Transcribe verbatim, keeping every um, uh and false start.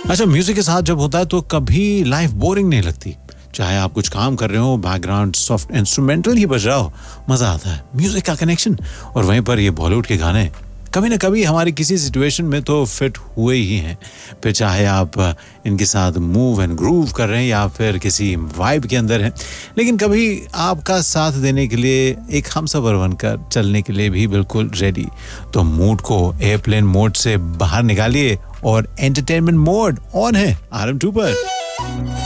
अच्छा, म्यूजिक के साथ जब होता है तो कभी लाइफ बोरिंग नहीं लगती। चाहे आप कुछ काम कर रहे हो, बैकग्राउंड सॉफ्ट इंस्ट्रूमेंटल ही बज रहा हो, मजा आता है। म्यूजिक का कनेक्शन। और वहीं पर ये बॉलीवुड के गाने कभी ना कभी हमारी किसी सिचुएशन में तो फिट हुए ही हैं। फिर चाहे आप इनके साथ मूव एंड ग्रूव कर रहे हैं या फिर किसी वाइब के अंदर हैं, लेकिन कभी आपका साथ देने के लिए एक हमसफर बनकर चलने के लिए भी बिल्कुल रेडी। तो मूड को एयरप्लेन मोड से बाहर निकालिए और एंटरटेनमेंट मोड ऑन है आर एम टू पर।